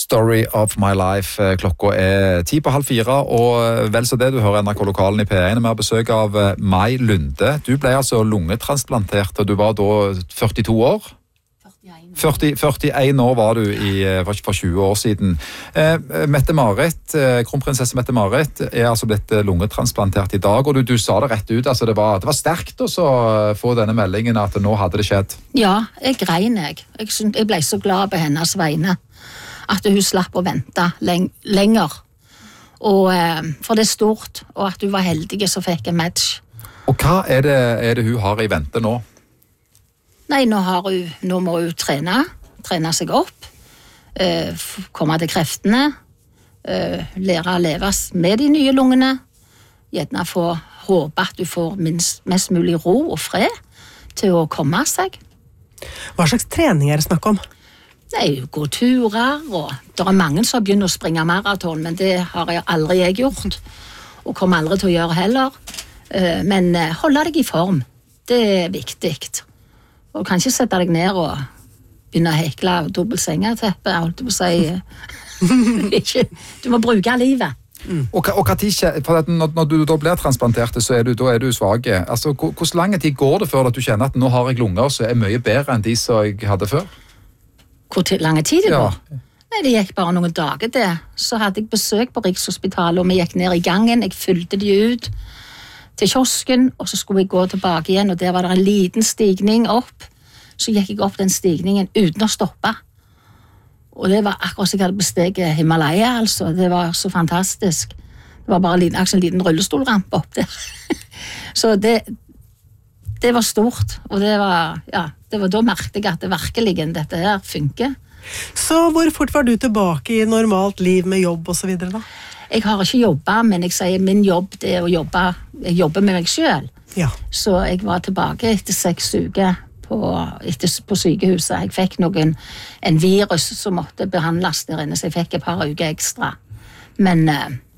Story of my life. Klokka 3:10, og vel så det, du hører NRK Lokalen i P1 med besøk av Mai Lunde. Du ble altså lungetransplantert, og du var da 42 år? 41 år var du for 20 år siden. Mette-Marit, kronprinsesse Mette-Marit, altså blitt lungetransplantert i dag, og du sa det rett ut, altså det var sterkt å få denne meldingen at nå hadde det skjedd. Ja, jeg grein jeg. Jeg ble så glad på hennes vegne at hun slapp å vente lenger. Og, for det stort, og at hun var heldig så fikk en match. Og hva er det hun har i vente nå? Nei, nå må hun trene seg opp, komme til kreftene, lære å leve med de nye lungene, gjerne håpe at du får mest mulig ro og fred til å komme seg. Hva slags trening er det snakk om? Nei, gå turer, og det er mange som begynner å springe maraton, men det har aldri jeg gjort, og kommer aldri til å gjøre heller. Men holde deg i form, det er viktig. Og kan ikke sette deg ned og begynne å hekle dobbelt sengeteppe, holdt jeg på å si. Du må bruke livet. Og når du da blir transplantert, så er du svag. Altså, hvor lang tid går det før at du kjenner at nå har jeg lunger som er mye bedre enn de som jeg hadde før? Hvor lang tid det går? Nei, det gikk bare noen dager det. Så hadde jeg besøk på Rikshospitalet, og vi gikk ned i gangen, jeg fylte de ut til kiosken, og så skulle jeg gå tilbake igjen, og der var det en liten stigning opp. Så gikk jeg opp den stigningen uten å stoppe. Og det var akkurat som jeg hadde besteget Himalaya, altså. Det var så fantastisk. Det var bare en liten rullestolrampe opp der. Så det var stort, og det var da merket jeg at det virkelig dette her funker. Så hvor fort var du tilbake i normalt liv med jobb og så videre da? Jeg har ikke jobbet, men jeg sier min jobb det er å jobbe. Jeg jobber med meg selv. Ja. Så jeg var tilbake etter 6 uker på sykehuset. Jeg fikk en virus som måtte behandles der inne, så jeg fikk et par uker ekstra. Men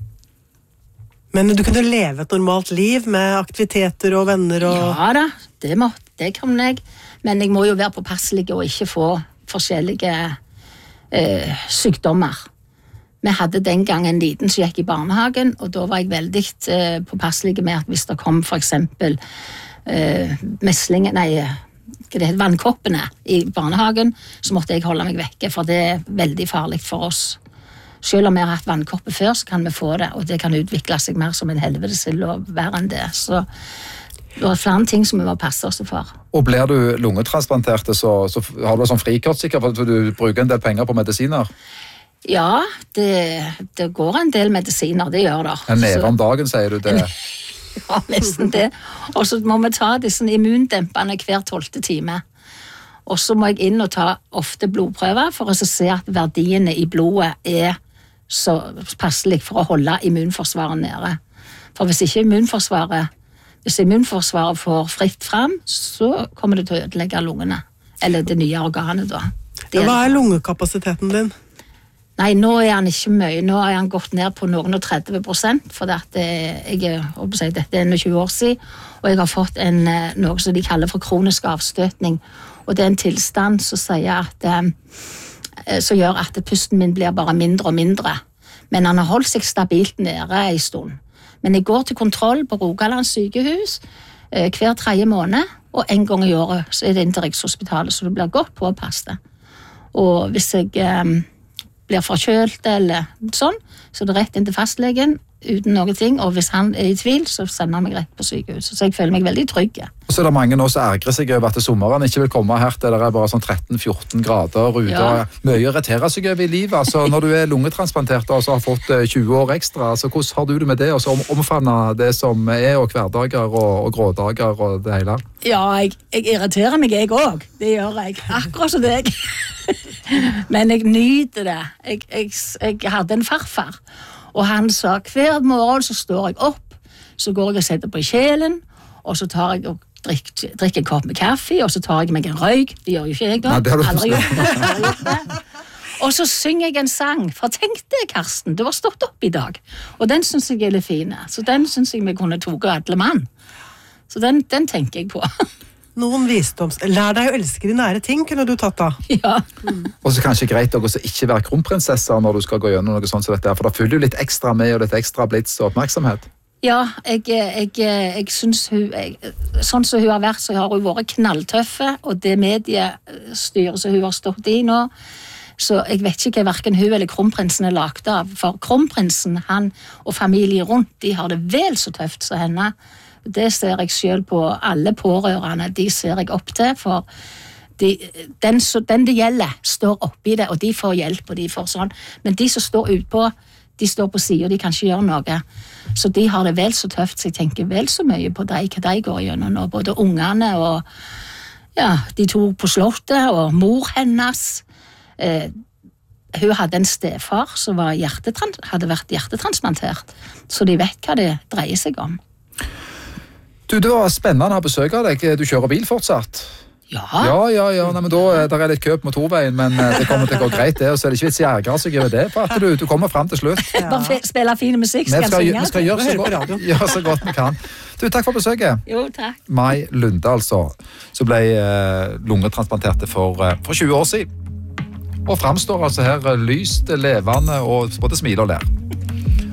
du kunne leve et normalt liv med aktiviteter og venner og... Ja da, det kunne jeg. Men jeg må jo være påpasselig og ikke få forskjellige sykdommer. Vi hadde den gang en liten som gikk i barnehagen, og da var jeg veldig påpasselig med at hvis det kom for eksempel vannkoppene i barnehagen, så måtte jeg holde meg vekke, for det er veldig farlig for oss. Selv om vi har hatt vannkopper før, så kan vi få det, og det kan utvikle seg mer som en helvedesild og verre enn det. Så det var flere ting som vi må passe oss for. Og blir du lungetransplantert, så har du sånn frikort sikkert, for du bruker en del penger på medisiner? Ja, det går en del medisiner, det gjør det. En neve om dagen, sier du det? Ja, nesten det. Og så må vi ta disse immundempene hver 12. time. Og så må jeg inn og ta ofte blodprøver for å se at verdiene i blodet er så passelig for å holde immunforsvaret nede. For hvis immunforsvaret får fritt fram, så kommer det til å ødelegge lungene. Eller det nye organet da. Hva er lungekapasiteten din? Nei, nå er han ikke mye. Nå er han gått ned på noen og 30%, for dette er 21 år siden, og jeg har fått noe som de kaller for kronisk avstøtning. Og det er en tilstand som gjør at pusten min blir bare mindre og mindre. Men han har holdt seg stabilt nede en stund. Men jeg går til kontroll på Rogaland sykehus hver 3. måned, og en gang i året så er det inn til Rikshospitalet, så det blir godt påpasset. Og hvis jeg blir forkjølt eller sånn, så det er rett inn til fastlegen uten noe ting, og hvis han er i tvil, så sender han meg rett på sykehuset, så jeg føler meg veldig trygg. Og så er det mange nå som ergrer seg over at sommeren ikke vil komme her, der det er bare sånn 13-14 grader ute, og mye irriterer seg over i livet, altså når du er lungetransplantert og så har fått 20 år ekstra, altså hvordan har du det med det, og så omfavne det som er, og hverdager og grådager og det hele? Ja, jeg irriterer meg jeg også, det gjør jeg, akkurat som deg. Men jeg nyter det. Jeg hadde en farfar, og han sa hver morgen så står jeg opp, så går jeg og setter på kjelen, og så tar jeg og drikker en kopp med kaffe, og så tar jeg meg en røyk. Det gjør jo ikke jeg da. Aldri gjort det. Og så synger jeg en sang, for tenk det, Karsten, du har stått opp i dag, og den synes jeg er litt fine, så den synes jeg vi kunne toge alle mann. Så den tenker jeg på. noen lær deg å elske de nære ting, kunne du tatt da. Ja. Og så kanskje greit å ikke være kronprinsesser når du skal gå gjennom noe sånt som dette, for da følger jo litt ekstra med og litt ekstra blitz og oppmerksomhet. Ja, jeg synes sånn som hun har vært, så har hun vært knalltøffe, og det mediestyret som hun har stått i nå, så jeg vet ikke hva hverken hun eller kronprinsen er lagt av, for kronprinsen, han og familien rundt, de har det vel så tøft som henne. Det ser jeg selv på alle pårørende, de ser jeg opp til, for den det gjelder står oppi det, og de får hjelp, og de får sånn. Men de som står utpå, de står på siden, og de kan ikke gjøre noe. Så de har det vel så tøft, så jeg tenker vel så mye på hva de går gjennom nå, både ungene og ja, de to på slottet, og mor hennes. Hun hadde en stefar som hadde vært hjertetransplantert, så de vet hva det dreier seg om. Du, det var spennende å ha besøk av deg. Du kjører bil fortsatt? Ja. Ja. Nei, men da der er litt kø på motorveien, men det kommer til å gå greit det, og så er det ikke vits i å ergre seg over det, for at du kommer frem til slutt. Bare spille fin musikk, Vi skal gjøre så godt vi kan. Du, takk for besøket. Jo, takk. Mai Lunde, altså, som ble lungetransplanterte for 20 år siden. Og fremstår altså her lyst, levende og både smil og lær.